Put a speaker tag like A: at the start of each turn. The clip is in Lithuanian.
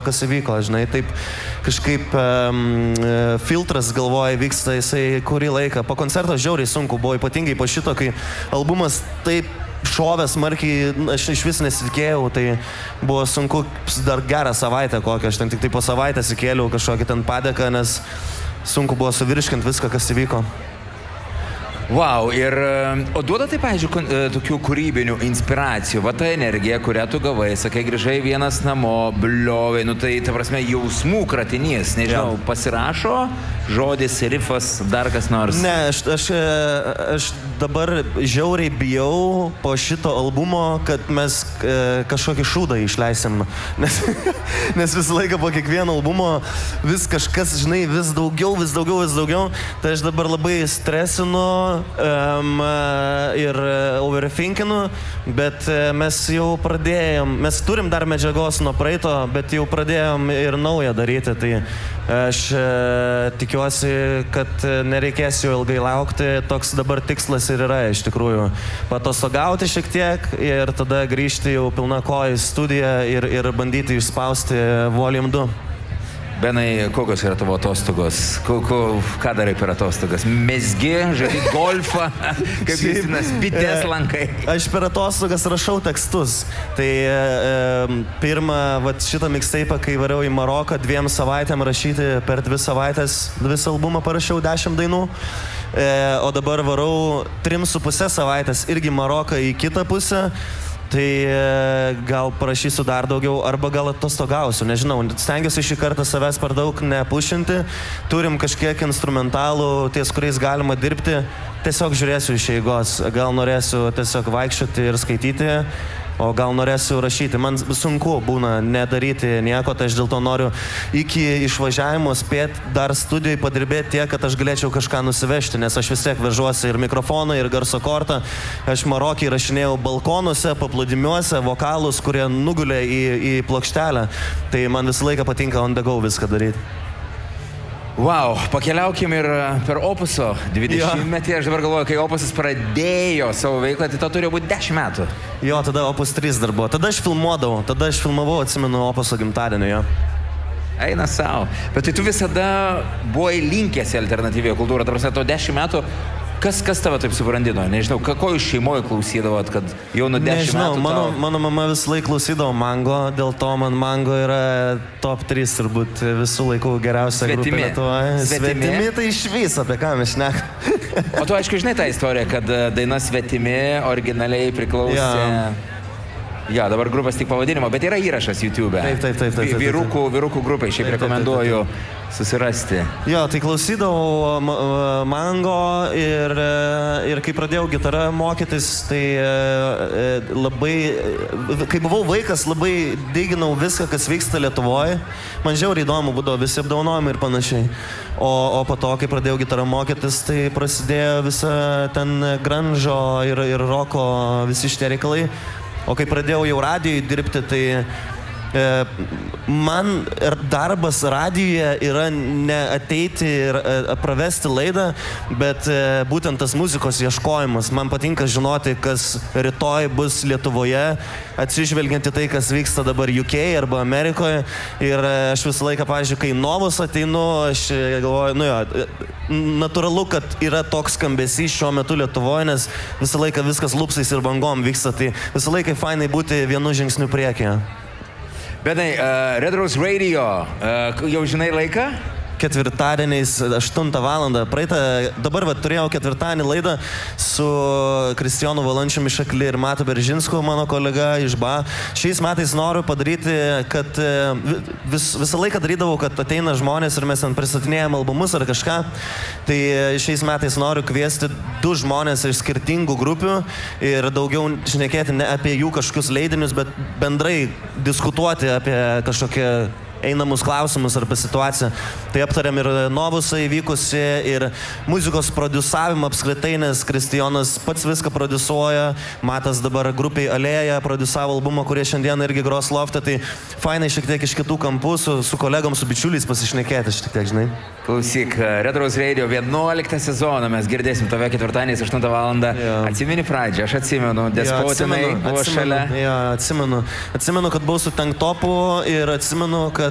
A: kas įvyko, žinai, taip kažkaip filtras galvoje vyksta, jisai kurį laiką. Po koncerto žiauriai sunku buvo, ypatingai po šito, kai albumas taip šovęs smarkiai, aš iš vis nesitikėjau, tai buvo sunku dar gerą savaitę kokią, aš ten tik tai po savaitės įkėliau kažkokį ten padėką, nes sunku buvo suvirškinti viską, kas įvyko.
B: Wow, ir o duoda tai, pavyzdžiui, tokių kūrybinių inspiracijų, va ta energija, kurią tu gavai, sakai, grįžai vienas namo, bliovai, nu tai, ta prasme, jausmų kratinys, nežinau, pasirašo žodis, rifas, dar kas nors.
A: Ne, aš dabar žiauriai bijau po šito albumo, kad mes kažkokį šūdą išleisim, nes visą laiką po kiekvieno albumo vis kažkas, žinai, vis daugiau, tai aš dabar labai stresinu ir overthinkinu, bet mes jau pradėjom, mes turim dar medžiagos nuo praeito, bet jau pradėjom ir naują daryti, tai aš tikiuosi, kad nereikės jau ilgai laukti, toks dabar tikslas ir yra iš tikrųjų patostogauti šiek tiek ir tada grįžti jau pilna koja į studiją ir bandyti išspausti Volume 2.
B: Benai, kokios yra tavo atostogos? Ką darai per atostogas? Mezgi, žaidži golfą, kaip Justinas, bitės lankai?
A: Aš per atostogas rašau tekstus. Tai pirmą šitą mixtape'ą, kai variau į Maroką 2 savaitėm rašyti, per 2 savaitės visą albumą parašiau 10 dainų. O dabar varau 3,5 savaitės irgi Maroką į kitą pusę. Tai gal parašysiu dar daugiau, arba gal atostogausiu, nežinau, stengiuosi šį kartą savęs per daug nepušinti, turim kažkiek instrumentalų, ties kuriais galima dirbti, tiesiog žiūrėsiu iš eigos, gal norėsiu tiesiog vaikščioti ir skaityti, o gal norėsiu rašyti. Man sunku būna nedaryti nieko, tai aš dėl to noriu iki išvažiavimo spėti dar studijai padirbėti tiek, kad aš galėčiau kažką nusivežti, nes aš vis tiek vežuosi ir mikrofoną, ir garso kortą. Aš Marokį rašinėjau balkonuose, paplūdimiuose, vokalus, kurie nugulė į plokštelę. Tai man visą laiką patinka on the go viską daryti.
B: Wow, pakeliaukim ir per Opuso 20-metį. Aš dabar galvoju, kai Opusas pradėjo savo veiklą, tai to turėjo būti 10 metų.
A: Jo, tada Opus 3 dar buvo. Tada aš filmavau, atsimenu, Opuso gimtadienį, jo.
B: Eina savo. Bet tai tu visada buvai linkęs į alternatyvę kultūrą. Ta prasme, to 10 metų, kas tave taip subrandino? Nežinau, ko iš šeimoje klausydavot, kad jau nuo 10 metų tau...
A: Mano mama visą laiką klausydavo Mango, dėl to man Mango yra top 3 turbūt visų laikų geriausia grupė Lietuvoje. Svetimi tai išvis, apie ką mes šnekam.
B: O tu aišku žinai tą istoriją, kad daina Svetimi originaliai priklausė... Ja, dabar grupės tik pavadinimo, bet yra įrašas YouTube'e.
A: Taip.
B: Vyrukų grupė, šiaip rekomenduoju susirasti.
A: Jo, tai klausydavau Mango ir kai pradėjau gitarą mokytis, tai labai, kai buvau vaikas, labai diginau viską, kas vyksta Lietuvoje. Man žiauriai įdomu būdavo visi apdovanojimai ir panašiai. O po to, kai pradėjau gitarą mokytis, tai prasidėjo visa ten grunžo ir roko visi šitie reikalai. O kai pradėjau jau radijui dirbti, tai man darbas radijuje yra ne ateiti ir pravesti laidą, bet būtent tas muzikos ieškojimas. Man patinka žinoti, kas rytoj bus Lietuvoje, atsižvelgiant į tai, kas vyksta dabar UK arba Amerikoje. Ir aš visą laiką, pavyzdžiui, kai Novus ateinu, aš galvoju, natūralu, kad yra toks skambesys šiuo metu Lietuvoje, nes visą laiką viskas lupsais ir bangom vyksta, tai visą laiką fainai būti vienu žingsniu priekyje.
B: Benai, Red Rose Radio, jau žinai laiką?
A: Ketvirtadieniais 8 valandą. Dabar turėjau ketvirtadienį laidą su Kristijonu Valančiumi Šakli ir Matu Beržinsku, mano kolega iš BA. Šiais metais noriu padaryti, kad visą laiką darydavau, kad ateina žmonės ir mes ten pristatinėjom albumus ar kažką. Tai šiais metais noriu kviesti 2 žmonės iš skirtingų grupių ir daugiau šnekėti ne apie jų kažkokius leidinius, bet bendrai diskutuoti apie kažkokią einamus klausimus arba situaciją. Tai aptariam ir Novusą įvykusi, ir muzikos prodiusavimą apskritai, nes Kristijonas pats viską prodiusuoja, Matas dabar grupiai Alėja prodiusavo albumą, kurie šiandien irgi gros loftą, tai fainai šiek tiek iš kitų kampų su kolegom, su bičiuliais pasišnekėti šiek tiek, žinai.
B: Klausyk, Red Rose Radio 11 sezoną mes girdėsim tave ketvirtadieniais 8 valandą. Atsimeni pradžią, aš atsimenu, Despotinai buvo šalia.
A: Atsimenu, kad buvau su Tanktopu ir atsimenu, kad